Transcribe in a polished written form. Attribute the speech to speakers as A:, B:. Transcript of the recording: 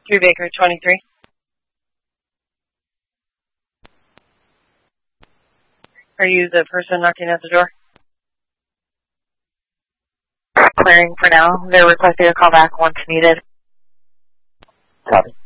A: 3 Baker 23. Are you the person knocking at the door?
B: Clearing for now. They're requesting a call back once needed.
C: Copy.